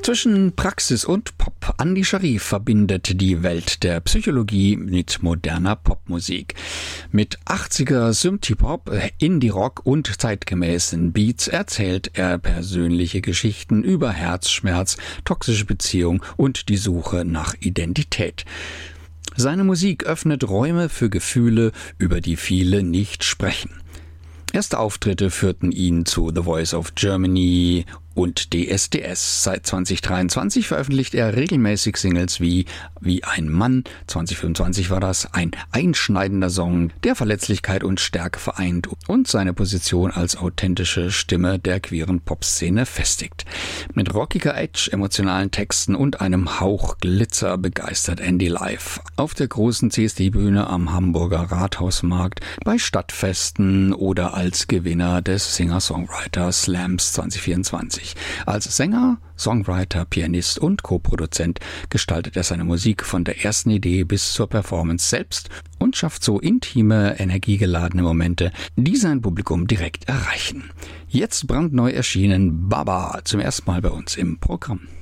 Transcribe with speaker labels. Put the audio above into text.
Speaker 1: Zwischen Praxis und Pop. Andi Sharif verbindet die Welt der Psychologie mit moderner Popmusik. Mit 80er Synthie-Pop, Indie-Rock und zeitgemäßen Beats erzählt er persönliche Geschichten über Herzschmerz, toxische Beziehung und die Suche nach Identität. Seine Musik öffnet Räume für Gefühle, über die viele nicht sprechen. Erste Auftritte führten ihn zu The Voice of Germany und DSDS. Seit 2023 veröffentlicht er regelmäßig Singles wie ein Mann. 2025 war das ein einschneidender Song, der Verletzlichkeit und Stärke vereint und seine Position als authentische Stimme der queeren Popszene festigt. Mit rockiger Edge, emotionalen Texten und einem Hauch Glitzer begeistert Andy live. Auf der großen CSD-Bühne am Hamburger Rathausmarkt, bei Stadtfesten oder als Gewinner des Singer-Songwriter Slams 2024. Als Sänger, Songwriter, Pianist und Co-Produzent gestaltet er seine Musik von der ersten Idee bis zur Performance selbst und schafft so intime, energiegeladene Momente, die sein Publikum direkt erreichen. Jetzt brandneu erschienen Baba, zum ersten Mal bei uns im Programm.